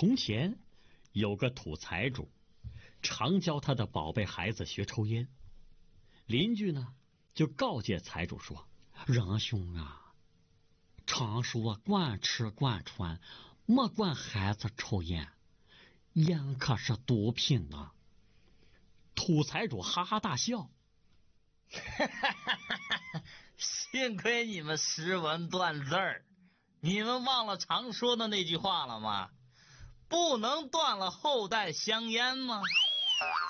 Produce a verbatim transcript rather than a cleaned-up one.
从前有个土财主，常教他的宝贝孩子学抽烟。邻居呢就告诫财主说：仁兄啊，常说管吃管穿，莫管孩子抽烟，烟可是毒品呢。土财主哈哈大笑， 幸亏你们识文断字儿，你们忘了常说的那句话了吗？不能断了后代香烟吗？